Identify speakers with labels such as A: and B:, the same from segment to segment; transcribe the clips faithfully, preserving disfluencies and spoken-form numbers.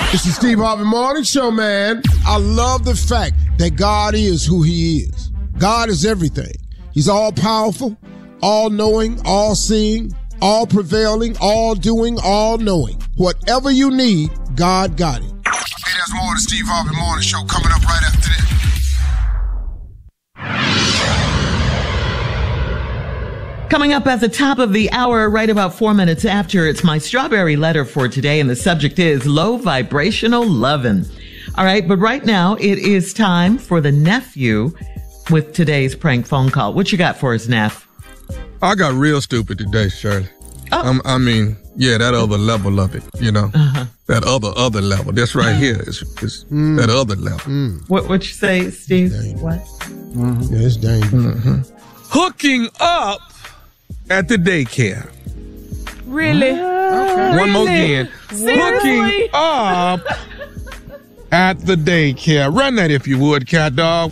A: It's the Steve Harvey Morning Show, man. I love the fact that God is who he is. God is everything. He's all powerful, all knowing, all seeing, all prevailing, all doing, all knowing. Whatever you need, God got it. Hey, there's more of the Steve Harvey Morning Show coming up right after this.
B: Coming up at the top of the hour, right about four minutes after, it's my strawberry letter for today, and the subject is low vibrational lovin'. All right, but right now it is time for the nephew with today's prank phone call. What you got for us, Neff?
C: I got real stupid today, Shirley.
B: Oh.
C: Um, I mean, yeah, that other level of it, you know,
B: Uh-huh.
C: that other other level. That's right here is, is
A: Mm.
C: that other level.
A: Mm.
B: What what you say, Steve?
A: Dangerous.
B: What?
A: Mm-hmm. Yeah, it's dangerous.
C: Mm-hmm. Hooking up at the daycare.
D: Really?
A: Okay.
C: One more again.
D: Seriously?
C: Hooking up at the daycare. Run that if you would, cat dog.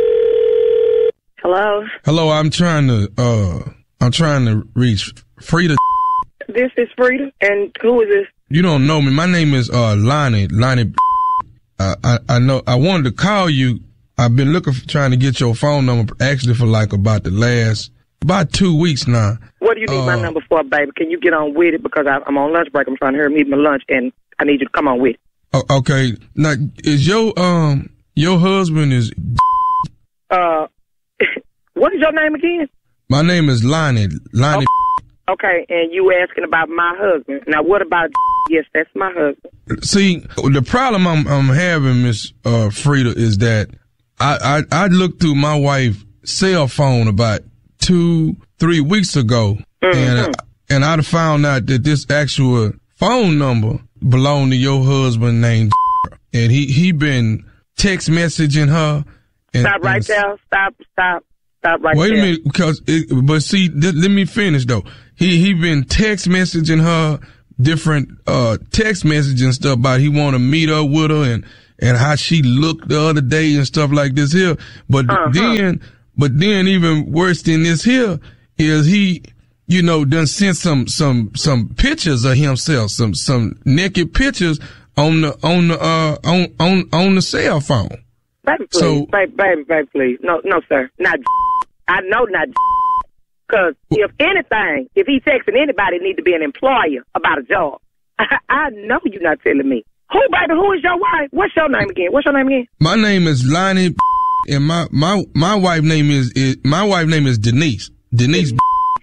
E: Hello,
C: Hello, I'm trying to uh I'm trying to reach Frida.
E: this is Frida, and who is this?
C: You don't know me. My name is uh Lonnie. Lonnie. Uh, I I know. I wanted to call you. I've been looking for trying to get your phone number actually for like about the last about two weeks now.
E: What do you need
C: Uh,
E: my number for, baby? Can you get on with it? Because I, I'm on lunch break. I'm trying to hurry me my lunch, and I need you to come on with it.
C: Oh, okay. Now, is your um your husband is?
E: Uh, what is your name again?
C: My name is Lonnie. Lonnie.
E: Okay, and you asking about my husband. Now, what about? Yes, that's my husband.
C: See, the problem I'm I'm having, Miss uh, Frida, is that I, I I looked through my wife's cell phone about two three weeks ago,
E: Mm-hmm.
C: and and I found out that this actual phone number belonged to your husband named, and he he been text messaging her. And,
E: Stop right
C: and,
E: there. Stop. Stop. Stop right
C: Wait
E: there.
C: a minute, because it, but see, th- let me finish though. He he been text messaging her different uh text messaging stuff about he want to meet up with her and and how she looked the other day and stuff like this here. But
E: Uh-huh.
C: then, but then even worse than this here is he, you know, done sent some some some pictures of himself, some some naked pictures on the on the uh on on on the cell phone.
E: Baby, please.
C: So-
E: baby, baby, baby, please. No, no, sir. Not. I know not. Because if anything, if he's texting anybody, it need to be an employer about a job. I, I know you're not telling me. Who, baby? Who is your wife? What's your name again? What's your name again?
C: My name is Lonnie, and my my my wife name is, is my wife name is Denise. Denise.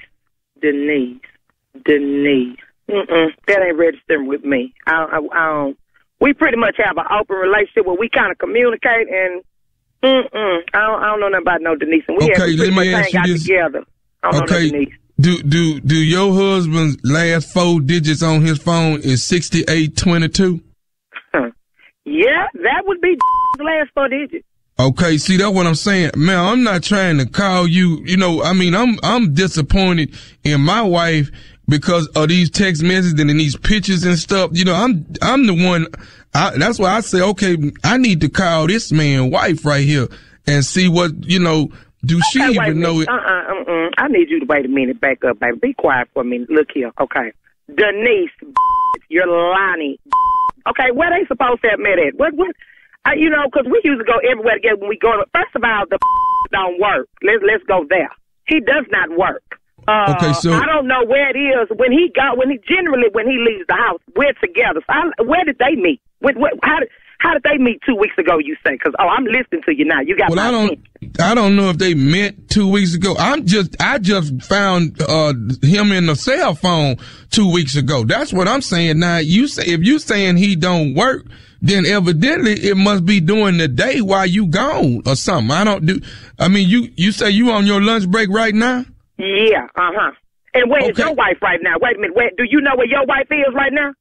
E: Denise. Denise. Mm-mm. That ain't registering with me. I, I, I don't. We pretty much have an open relationship where we kind of communicate, and mm-mm. I don't, I don't know nothing about no Denise. And we
C: Okay,
E: have we
C: let
E: pretty
C: me
E: much
C: ask
E: hang
C: you
E: out
C: this.
E: together. I don't know no
C: Okay.
E: Denise.
C: Do do do your husband's last four digits on his phone is sixty-eight twenty-two?
E: Huh. Yeah, that would be the last four digits.
C: Okay, see, that's what I'm saying. Man, I'm not trying to call you, you know, I mean, I'm, I'm disappointed in my wife because of these text messages and these pictures and stuff. You know, I'm, I'm the one, I, that's why I say, okay, I need to call this man wife right here and see what, you know, do she
E: Okay, wait a
C: even know
E: minute.
C: it?
E: Uh-uh, uh-uh. I need you to wait a minute. Back up, baby. Be quiet for a minute. Look here. Okay. Denise, you're Lonnie. Okay, where they supposed to have met at? What, what? I, you know, because we used to go everywhere together when we go. First of all, the don't work. Let's let's go there. He does not work. Uh,
C: Okay, so-
E: I don't know where it is when he got when he generally when he leaves the house. We're together. So I, where did they meet? What, what, how did how did they meet two weeks ago? You say? Because oh, I'm listening to you now. You got
C: Well,
E: my
C: I don't,
E: attention.
C: I don't know if they met two weeks ago. I'm just, I just found, uh, him in the cell phone two weeks ago. That's what I'm saying. Now, you say, if you saying he don't work, then evidently it must be during the day while you gone or something. I don't do, I mean, you, you say you on your lunch break right now?
E: Yeah, uh-huh. And where is
C: Okay.
E: your wife right now? Wait a minute. Where, do you know where your wife is right now?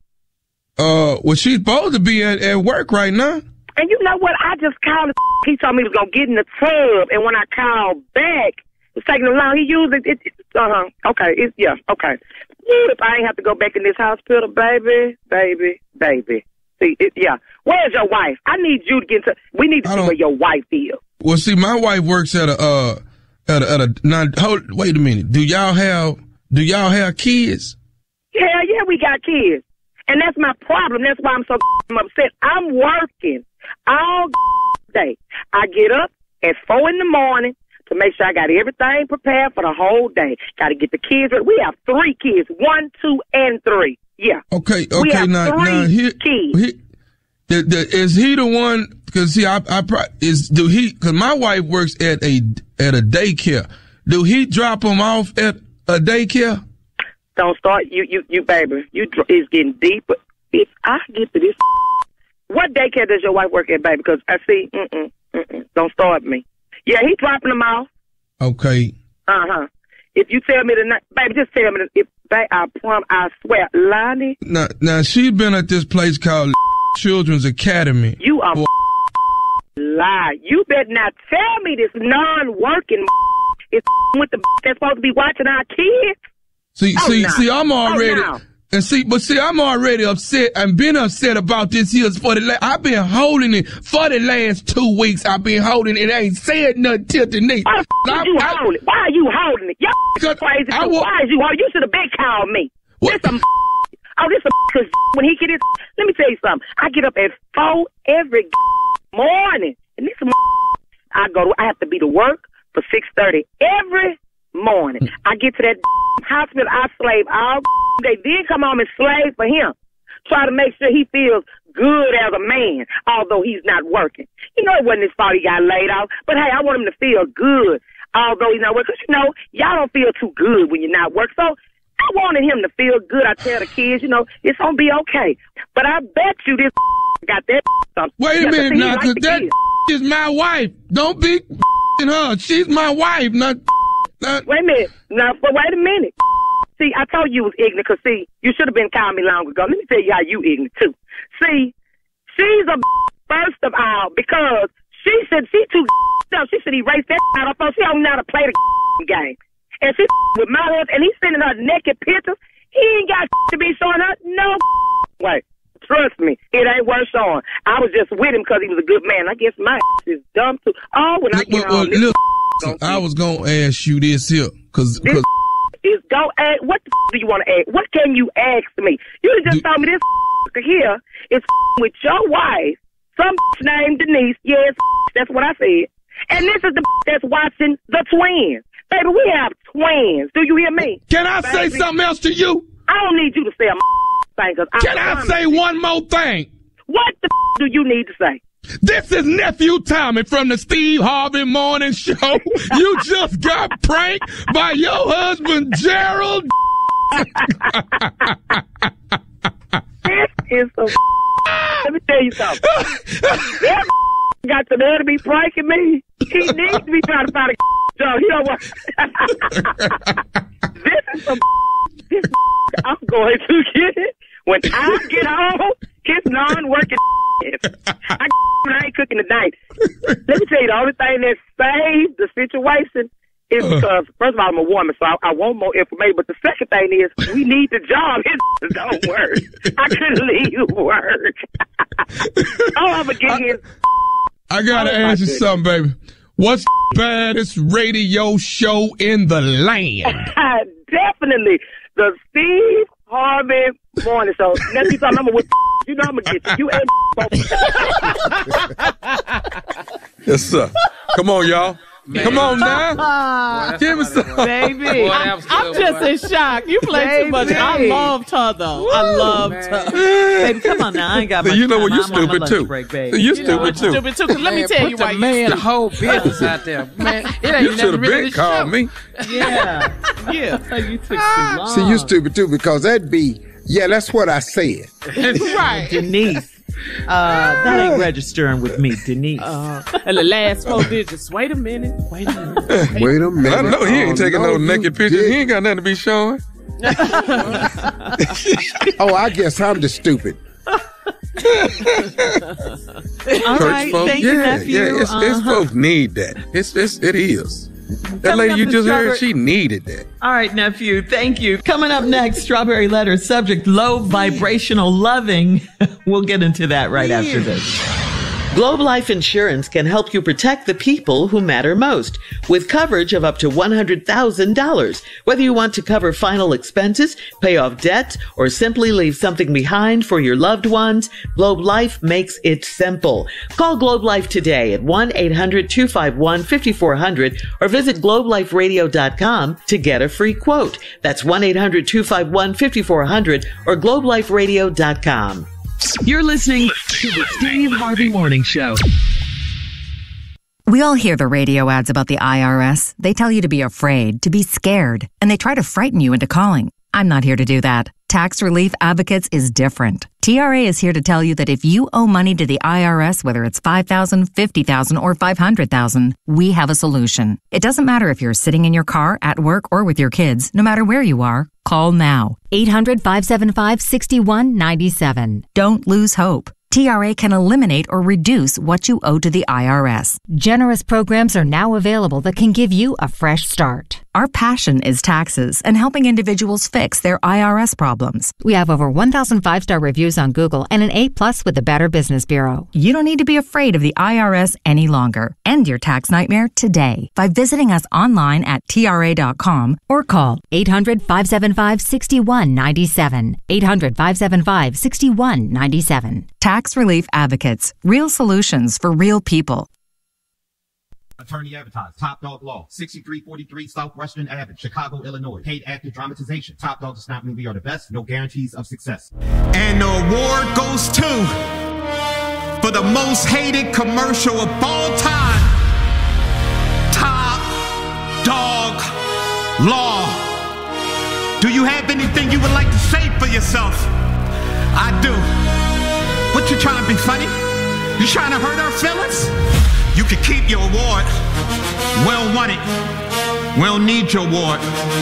C: Uh, well, she's supposed to be at, at work right now.
E: And you know what? I just called. He told me he was going to get in the tub. And when I called back, it's taking him long. He used it. it, it uh-huh. Okay. It's, yeah, okay. If I ain't have to go back in this hospital, baby, baby, baby. See, it, yeah. Where's your wife? I need you to get into. We need to
C: I
E: see
C: don't-
E: where your wife is.
C: Well, see, my wife works at a, uh, at a, at a, now, hold, wait a minute. Do y'all have, do y'all have kids?
E: Hell yeah, we got kids. And that's my problem. That's why I'm so upset. I'm working all day. I get up at four in the morning to make sure I got everything prepared for the whole day. Got to get the kids. We have three kids, one, two, and three. Yeah.
C: Okay, okay,
E: we have
C: now,
E: three
C: now, he,
E: kids.
C: He, the, the, is he the one, cause see, I, I, is, do he, cause my wife works at a, at a daycare. Do he drop them off at a daycare?
E: Don't start, you, you, you, baby. You, it's getting deeper. If I get to this, what daycare does your wife work at, baby? Because I see, mm-mm, mm-mm, don't start me. Yeah, he dropping them off.
C: Okay.
E: Uh-huh. If you tell me tonight, baby, just tell me. If they, I prom, I swear, Lonnie.
C: Now, now she's been at this place called Children's Academy.
E: You are lie. You better not tell me this non-working is with the that's supposed to be watching our kids.
C: See,
E: oh,
C: see,
E: no.
C: see, I'm already,
E: oh, no.
C: and see, but see, I'm already upset and been upset about this here for the, la- I've been holding it for the last two weeks. I've been holding it. I ain't said nothing till tonight.
E: Why the f- you
C: I,
E: holding it? Why are you holding it? Y'all crazy.
C: I, I,
E: Why is you holding? You should have been called me.
C: What?
E: This some oh, this some cause when he get his, let me tell you something. I get up at four every morning, and this some I go to, I have to be to work for six thirty every morning. I get to that hospital, I slave all day, then come home and slave for him. Try to make sure he feels good as a man, although he's not working. You know, it wasn't his fault he got laid off, but hey, I want him to feel good, although he's not working. Because, you know, y'all don't feel too good when you're not working. So I wanted him to feel good. I tell the kids, you know, it's going to be okay. But I bet you this got that something.
C: Wait a minute now, because
E: like
C: that is my wife. Don't be her. She's my wife, not... not
E: wait a minute. Now, but wait a minute. See, I told you you was ignorant, because, see, you should have been calling me long ago. Let me tell you how you ignorant, too. See, she's a first of all, because she said she too dumb. She should erase that out of her phone. She don't know how to play the game. And she with my husband, and he's sending her naked pictures. He ain't got to be showing her no way. Trust me, it ain't worth showing. I was just with him because he was a good man. I guess my is dumb, too. Oh, when I get
C: well,
E: home,
C: well, look, I was going to ask you this here, because...
E: is go ask, what the do you want to ask? What can you ask me? You just told me this here is with your wife, some named Denise. Yes, that's what I said. And this is the that's watching the twins. Baby, we have twins. Do you hear me?
C: Can I
E: Baby,
C: say something else to you?
E: I don't need you to say a thing. Cause
C: Can I say one more thing?
E: What the do you need to say?
C: This is Nephew Tommy from the Steve Harvey Morning Show. You just got pranked by your husband, Gerald.
E: This is some let me tell you something. That got the nerve to be pranking me. He needs to be trying to find a job. He don't want this is some this I'm going to get it when I get home. His non-working I, I ain't cooking tonight. Let me tell you, the only thing that saved the situation is because, first of all, I'm a woman, so I, I want more information. But the second thing is, we need the job. It don't work. I couldn't leave work. Oh, I'm going to get his...
C: I got to
E: oh,
C: ask you
E: goodness.
C: something, baby. What's the baddest radio show in the land?
E: Definitely. The Steve Harvey Morning Show. Next time I'm with you know I'm going to get you. You ain't
F: Yes, sir. Come on, y'all. Man. Come on now.
D: Uh,
F: Give me some.
D: Baby, boy, I'm just in shock. You play Baby. too much. I loved her, though. Woo, I loved man. her.
B: Baby, come on now. I ain't got
F: so
B: much
F: you know what?
B: You
F: stupid too.
B: Break,
F: you
B: you
F: stupid
B: know
F: too.
D: Stupid too. Let me tell
G: put
D: you
G: the
D: why
G: man
D: you
G: whole business out there, man. It ain't
F: you should have
G: really
F: been called me.
B: Yeah, yeah. So you took too long.
H: See, you stupid too, because that'd be yeah. That's what I said.
D: Right,
B: Denise. Uh, that ain't registering with me, Denise.
D: Uh, and the last four digits. Wait a minute. Wait a minute.
H: Wait, Wait a minute.
F: I know he ain't
H: oh,
F: taking
H: no,
F: no naked pictures.
H: Did.
F: He ain't got nothing to be showing.
H: Oh, I guess I'm the stupid.
B: All
F: Church
B: right,
F: folk,
B: thank
F: yeah,
B: you, nephew.
F: yeah. It's,
B: uh-huh.
F: it's folks need that. It's, it's it is. That
B: Coming
F: lady
B: up
F: you
B: in
F: just
B: Strawberry-
F: heard, she needed that.
B: All right, nephew. Thank you. Coming up next, Strawberry Letter, subject low vibrational loving. We'll get into that right after this. Globe Life Insurance can help you protect the people who matter most with coverage of up to one hundred thousand dollars. Whether you want to cover final expenses, pay off debts, or simply leave something behind for your loved ones, Globe Life makes it simple. Call Globe Life today at one eight hundred two five one five four zero zero or visit globe life radio dot com to get a free quote. That's one eight hundred two five one five four zero zero or globe life radio dot com.
I: You're listening to the Steve Harvey Morning Show.
J: We all hear the radio ads about the I R S. They tell you to be afraid, to be scared, and they try to frighten you into calling. I'm not here to do that. Tax Relief Advocates is different. T R A is here to tell you that if you owe money to the I R S, whether it's five thousand dollars, fifty thousand dollars, or five hundred thousand dollars, we have a solution. It doesn't matter if you're sitting in your car, at work, or with your kids. No matter where you are, call now.
K: eight hundred, five seven five, six one nine seven.
J: Don't lose hope. T R A can eliminate or reduce what you owe to the I R S.
K: Generous programs are now available that can give you a fresh start.
J: Our passion is taxes and helping individuals fix their I R S problems.
K: We have over one thousand five-star reviews on Google and an A plus with the Better Business Bureau.
J: You don't need to be afraid of the I R S any longer. End your tax nightmare today by visiting us online at T R A dot com or call
K: eight hundred, five seven five, six one nine seven. eight hundred, five seven five, six one nine seven.
J: Tax Relief Advocates. Real solutions for real people.
L: Attorney advertised. Top Dog Law. sixty-three forty-three Southwestern Avenue, Chicago, Illinois. Paid actor dramatization. Top Dog does not mean we are the best. No guarantees of success.
M: And the award goes to, for the most hated commercial of all time, Top Dog Law. Do you have anything you would like to say for yourself? I do. What, you trying to be funny? You trying to hurt our feelings? You can keep your award. Well won it. We don't need your award.